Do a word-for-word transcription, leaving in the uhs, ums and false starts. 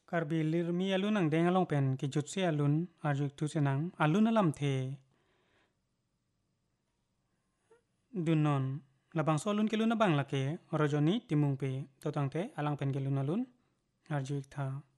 Karbilir mi alun ang deng along pen ki jut si alun arjuk tu senang alun alam the dunon labang so alun kelun abang lake rojoni timung pe totang te alang pen kelun alun arjuk tha